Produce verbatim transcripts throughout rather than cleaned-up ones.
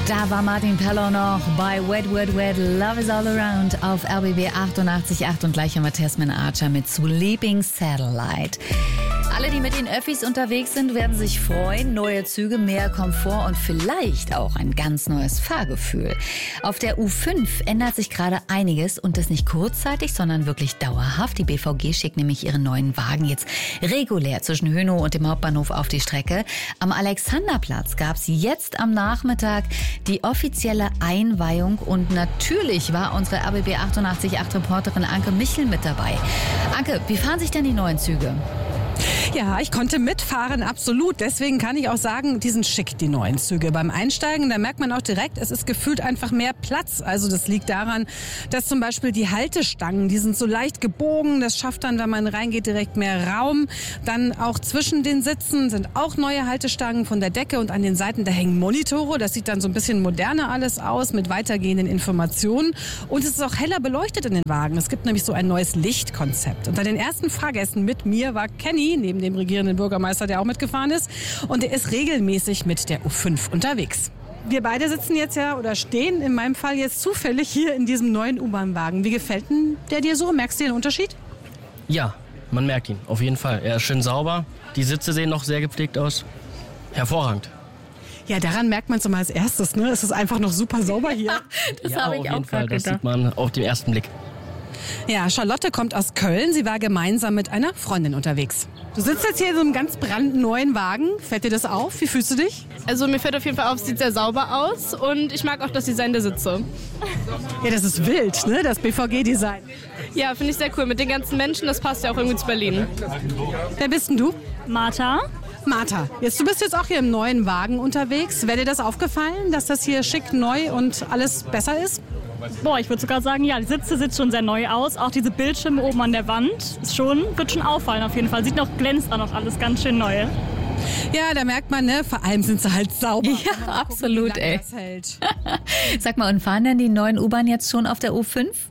Da war Martin Pello noch bei Wet, Wet, Wet, Love is all around auf R B B achtundachtzig Komma acht und gleich haben wir Tesman Archer mit Sleeping Satellite. Alle, die mit den Öffis unterwegs sind, werden sich freuen. Neue Züge, mehr Komfort und vielleicht auch ein ganz neues Fahrgefühl. Auf der U fünf ändert sich gerade einiges und das nicht kurzzeitig, sondern wirklich dauerhaft. Die B V G schickt nämlich ihren neuen Wagen jetzt regulär zwischen Hönow und dem Hauptbahnhof auf die Strecke. Am Alexanderplatz gab es jetzt am Nachmittag die offizielle Einweihung und natürlich war unsere R B B achtundachtzig Komma acht Reporterin Anke Michel mit dabei. Anke, wie fahren sich denn die neuen Züge? Ja, ich konnte mitfahren, absolut. Deswegen kann ich auch sagen, die sind schick, die neuen Züge. Beim Einsteigen, da merkt man auch direkt, es ist gefühlt einfach mehr Platz. Also das liegt daran, dass zum Beispiel die Haltestangen, die sind so leicht gebogen. Das schafft dann, wenn man reingeht, direkt mehr Raum. Dann auch zwischen den Sitzen sind auch neue Haltestangen von der Decke und an den Seiten, da hängen Monitore. Das sieht dann so ein bisschen moderner alles aus mit weitergehenden Informationen. Und es ist auch heller beleuchtet in den Wagen. Es gibt nämlich so ein neues Lichtkonzept. Unter den ersten Fahrgästen mit mir war Kenny, neben dem regierenden Bürgermeister, der auch mitgefahren ist. Und er ist regelmäßig mit der U fünf unterwegs. Wir beide sitzen jetzt ja oder stehen in meinem Fall jetzt zufällig hier in diesem neuen U-Bahn-Wagen. Wie gefällt denn der dir so? Merkst du den Unterschied? Ja, man merkt ihn, auf jeden Fall. Er ist schön sauber. Die Sitze sehen noch sehr gepflegt aus. Hervorragend. Ja, daran merkt man es immer als erstes, ne? Es ist einfach noch super sauber hier. Das ja, habe ich auf auch jeden Fall. Das gedacht. sieht man auf den ersten Blick. Ja, Charlotte kommt aus Köln. Sie war gemeinsam mit einer Freundin unterwegs. Du sitzt jetzt hier in so einem ganz brandneuen Wagen. Fällt dir das auf? Wie fühlst du dich? Also mir fällt auf jeden Fall auf, es sieht sehr sauber aus und ich mag auch das Design der Sitze. Ja, das ist wild, ne? Das B V G-Design. Ja, finde ich sehr cool. Mit den ganzen Menschen, das passt ja auch irgendwie zu Berlin. Wer bist denn du? Martha. Martha, jetzt, du bist jetzt auch hier im neuen Wagen unterwegs. Wäre dir das aufgefallen, dass das hier schick, neu und alles besser ist? Boah, ich würde sogar sagen, ja, die Sitze sieht schon sehr neu aus. Auch diese Bildschirme oben an der Wand ist schon, wird schon auffallen auf jeden Fall. Sieht noch, glänzt auch noch alles ganz schön neu. Ja, da merkt man, ne, vor allem sind sie halt sauber. Ja, absolut, gucken, wie lange ey. das hält. Sag mal, und fahren denn die neuen U-Bahn jetzt schon auf der U fünf?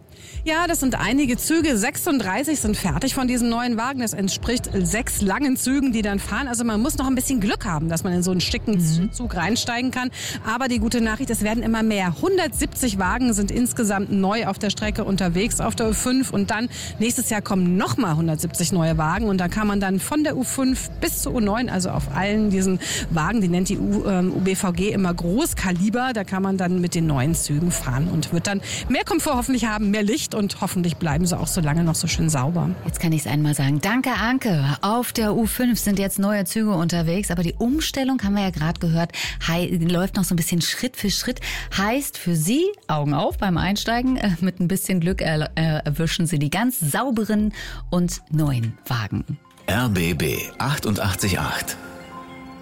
Ja, das sind einige Züge. sechsunddreißig sind fertig von diesen neuen Wagen. Das entspricht sechs langen Zügen, die dann fahren. Also man muss noch ein bisschen Glück haben, dass man in so einen schicken mhm. Zug reinsteigen kann. Aber die gute Nachricht, es werden immer mehr. hundertsiebzig Wagen sind insgesamt neu auf der Strecke unterwegs auf der U fünf. Und dann nächstes Jahr kommen nochmal hundertsiebzig neue Wagen. Und da kann man dann von der U fünf bis zur U neun, also auf allen diesen Wagen, die nennt die U, ähm, U B V G immer Großkaliber, da kann man dann mit den neuen Zügen fahren und wird dann mehr Komfort hoffentlich haben, mehr Licht. Und hoffentlich bleiben sie auch so lange noch so schön sauber. Jetzt kann ich es einmal sagen. Danke, Anke. Auf der U fünf sind jetzt neue Züge unterwegs, aber die Umstellung, haben wir ja gerade gehört, hei- läuft noch so ein bisschen Schritt für Schritt. Heißt für Sie, Augen auf beim Einsteigen, äh, mit ein bisschen Glück er- äh, erwischen Sie die ganz sauberen und neuen Wagen. R B B achtundachtzig Komma acht.